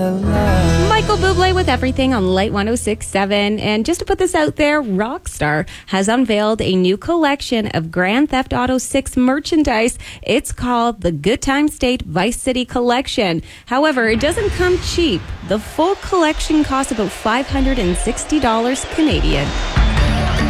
Michael Bublé with Everything on Light 106.7. And just to put this out there, Rockstar has unveiled a new collection of Grand Theft Auto 6 merchandise. It's called the Good Time State Vice City Collection. However, it doesn't come cheap. The full collection costs about $560 Canadian.